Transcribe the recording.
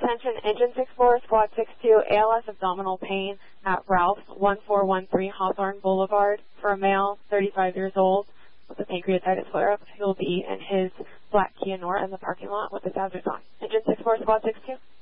Attention, Engine 64, Squad 62, ALS abdominal pain at Ralph's, 1413 Hawthorne Boulevard for a male, 35 years old, with a pancreatitis flare-up. He will be in his black Kia Nora in the parking lot with his hazards on. Engine 64, Squad 62.